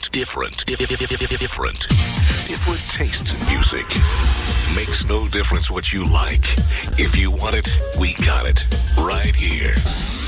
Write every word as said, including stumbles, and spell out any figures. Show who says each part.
Speaker 1: different, different, dif- dif- dif- dif- different, different tastes in music. Makes no difference what you like. If you want it, we got it right here.